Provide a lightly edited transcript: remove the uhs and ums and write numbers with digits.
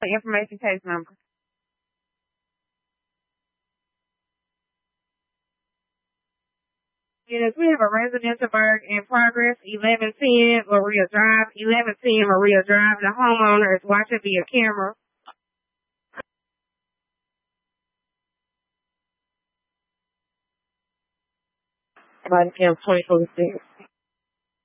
Information case number. Yes, we have a residential burg in progress, 1110 Maria Drive, 1110 Maria Drive. The homeowner is watching via camera. Body cam 2026.